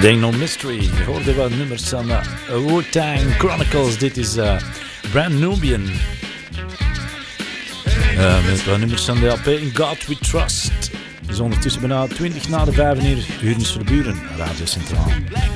Ain't No Mystery. Je hoorde wat nummers van Wu-Tang Chronicles. Dit is Brand Nubian. Met wat nummers van de LP In God We Trust. Het is ondertussen bijna 20 na de 5 uur. Uur is voor de buren. Radio Centraal.